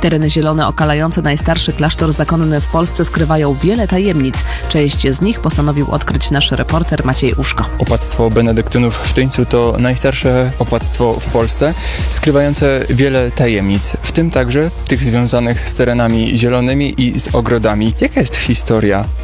Tereny zielone okalające najstarszy klasztor zakonny w Polsce skrywają wiele tajemnic. Część z nich postanowił odkryć nasz reporter Maciej Uszko. Opactwo benedyktynów w Tyńcu to najstarsze opactwo w Polsce, skrywające wiele tajemnic, w tym także tych związanych z terenami zielonymi i z ogrodami. Jaka jest historia